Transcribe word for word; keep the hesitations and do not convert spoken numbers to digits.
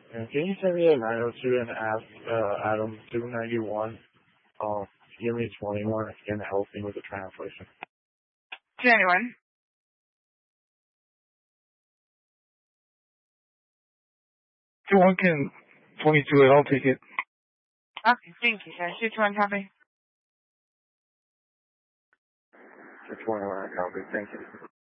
And can you send me a nine oh two and ask uh, Adam two ninety-one? Um, give me twenty-one and help me with the translation. two ninety-one. Two one can twenty-two and I'll take it. Okay, thank you, sir. two twenty-one copy. two twenty-one copy, thank you.